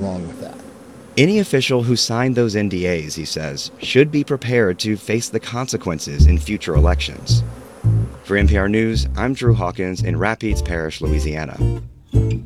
wrong with that. Any official who signed those NDAs, he says, should be prepared to face the consequences in future elections. For NPR News, I'm Drew Hawkins in Rapides Parish, Louisiana.